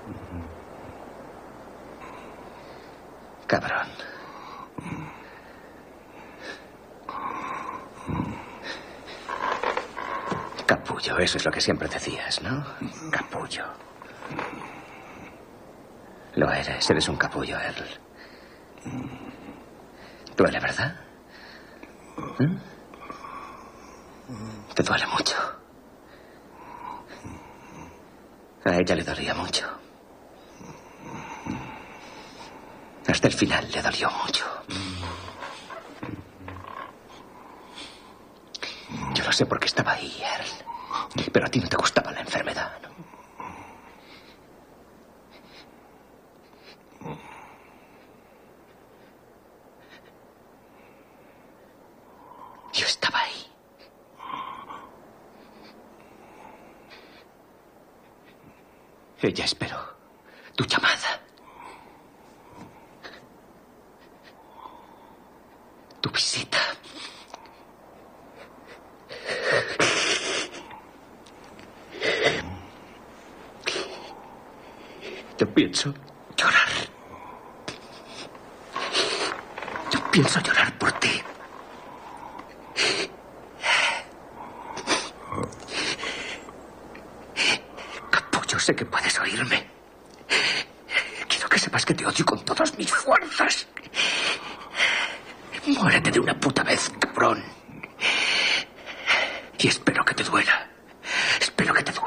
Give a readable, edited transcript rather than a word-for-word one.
Cabrón. Capullo, eso es lo que siempre decías, ¿no? Capullo. Lo eres un capullo, Earl. Duele, ¿verdad? Te duele mucho. A ella le dolía mucho. Hasta el final le dolió mucho. Yo lo sé porque estaba ahí, Earl. Pero a ti no te gustaba la enfermedad, ¿no? Yo estaba ahí. Ella esperó tu llamada. Tu visita. Yo pienso llorar. Yo pienso llorar por ti. Capullo, sé que puedes oírme. Quiero que sepas que te odio con todas mis fuerzas. Muérete de una puta vez, cabrón. Y espero que te duela. Espero que te duela.